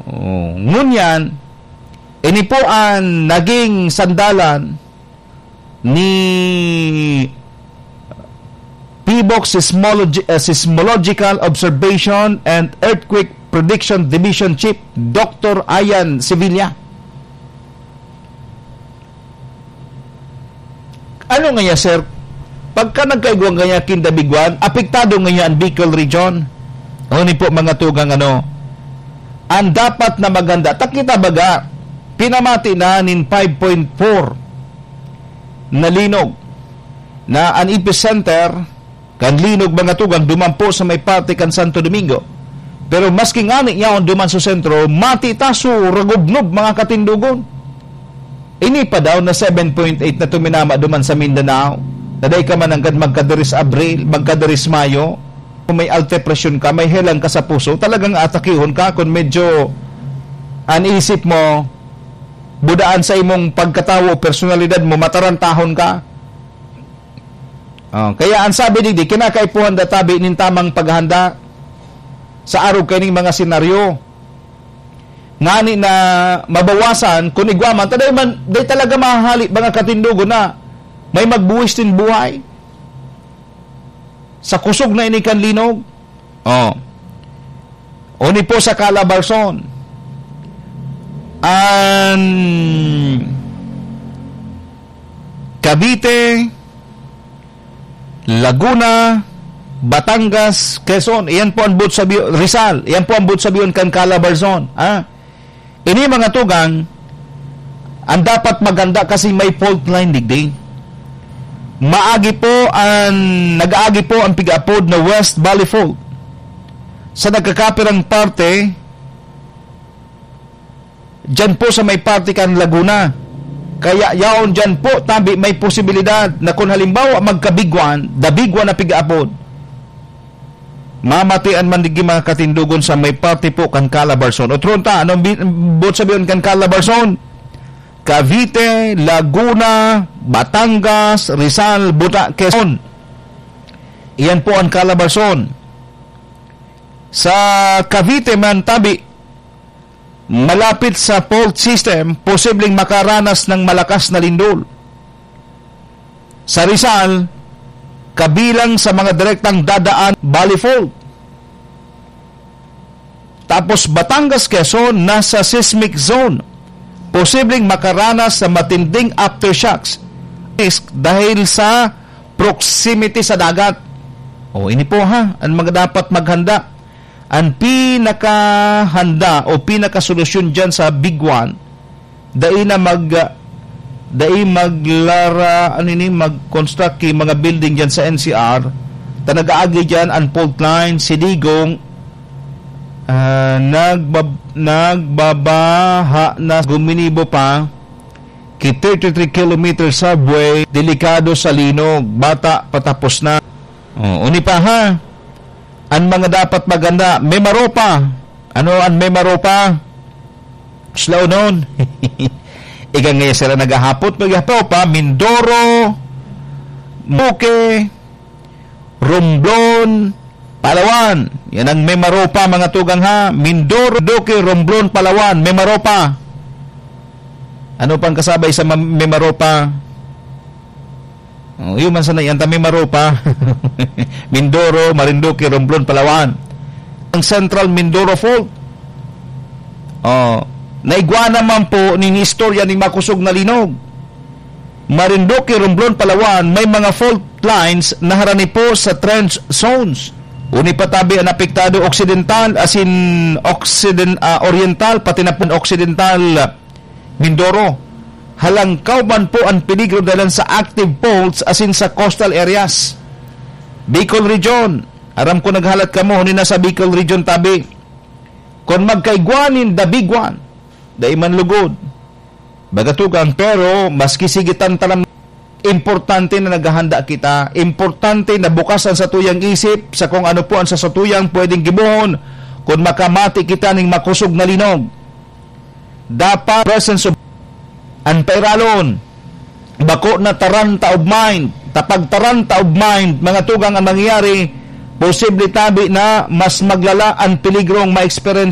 Ngunyan, ini po ang naging sandalan ni PBOK Seismological Observation and Earthquake Prediction Division Chief Dr. Ayan Sevilla. Ano nga niya, sir? Pagka nagkaigwang nga kindabigwan, apektado nga niya ang Bicol region. Ni po mga tugang ang dapat na maganda. Takita baga, pinamati na nin 5.4 na linog na ang epicenter kan linog mga tugang dumampo sa may parte kan Santo Domingo. Pero maski ngani niya duman sa sentro, mati taso ragubnob mga katindugon. Ini pa daw na 7.8 na tuminama duman sa Mindanao. Naday ka man hanggang magkadaris Abril, magkadaris Mayo. Kung may alte presyon ka, may helang ka sa puso, talagang atakihon ka kung medyo anisip mo, budaan sa imong pagkatawo, personalidad mo, matarantahon ka. Kaya ang sabi digdi, kinakaipuhan databi nin tamang paghanda sa araw kaning mga senaryo. Ngani na mabawasan, kung igwaman, taday talaga mahali mga katindugo na may magbuwis din buhay sa kusog na inikan linog. Oni po sa Calabarzon, ang Cavite, Laguna, Batangas, Quezon, iyan po ang Butsabion, Rizal, iyan po ang Butsabion kan Calabarzon. Ini mga tugang, ang dapat maganda kasi may fault line digdi. Nag-aagi po ang pig-apod na West Valley Fault sa nagkakapirang parte dyan po sa may parte kan Laguna. Kaya yaon dyan po tabi may posibilidad na kung halimbawa magkabigwan, dabigwan na pig-apod, mamatian man digi mga katindugon sa may parte po kan Calabarzon. O tronta, anong bot sabihin kan Calabarzon? Cavite, Laguna, Batangas, Rizal, Quezon. Iyan po ang Calabarzon. Sa Cavite man tabi, malapit sa fault system, posibleng makaranas ng malakas na lindol. Sa Rizal, kabilang sa mga direktang dadaan Valley Fault. Tapos Batangas, Quezon, nasa seismic zone. Posibleng makaranas sa matinding aftershocks dahil sa proximity sa dagat. Ini po ang mga dapat maghanda. Ang pinakahanda o pinakasolusyon dyan sa Big One, mag-construct mga building dyan sa NCR, nag-aagi dyan ang fault line, sidigong, nagbabaha na guminibo pa, 33 km subway, delikado sa linog, bata patapos na. Uni pa ang mga dapat maganda, Memaropa. Ano ang Memaropa? Slow noon. Ika ngayon sila naghahapot, Memaropa, Mindoro, Buke, Romblon, Palawan. Yan ang Memaropa mga tugang Mindoro, Buke, Romblon, Palawan, Memaropa. Ano pang kasabay sa Memaropa? Yung man sana yan Memaropa. Mindoro, Marinduque, Romblon, Palawan. Ang Central Mindoro Fault. Naigwa naman po ning istorya ning makusog na linog. Marinduque, Romblon, Palawan, may mga fault lines na harani po sa trench zones. Uni patabi ang apektado occidental as in oriental pati na po occidental Mindoro. Halangkaw man po ang peligro dahil sa active faults as in sa coastal areas. Bicol region, aram ko naghalat ka mo ni nasa Bicol region tabi. Kung magkaigwanin the big one, dai man lugod. Bagatugang pero maski sigitan talam, importante na naghahanda kita, importante na bukasan sa tuyang isip sa kung ano po ang sa tuyang pwedeng gibuhon kung makamati kita ning makusog na linog. Dapat presence of ang pairalon, bako na taranta of mind, tapag taranta of mind, mga tugang ang mangyayari, posible tabi na mas maglala ang peligrong ma-experience